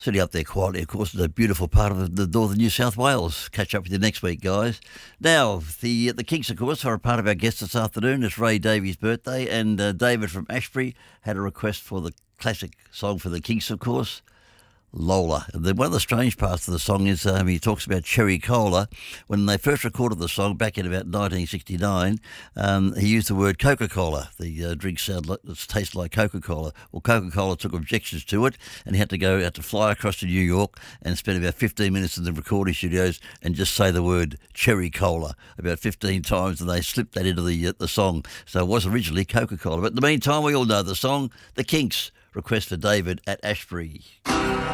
Sitting up there quietly, of course, is a beautiful part of the northern New South Wales. Catch up with you next week, guys. Now, the Kinks, of course, are a part of our guest this afternoon. It's Ray Davies' birthday, and David from Ashbury had a request for the classic song for the Kinks, of course, Lola. One of the strange parts of the song is he talks about cherry cola. When they first recorded the song back in about 1969, he used the word Coca-Cola. The drink tastes like Coca-Cola. Well, Coca-Cola took objections to it, and he had to fly across to New York and spend about 15 minutes in the recording studios and just say the word cherry cola about 15 times, and they slipped that into the song. So it was originally Coca-Cola. But in the meantime, we all know the song, The Kinks. Request for David at Ashbury.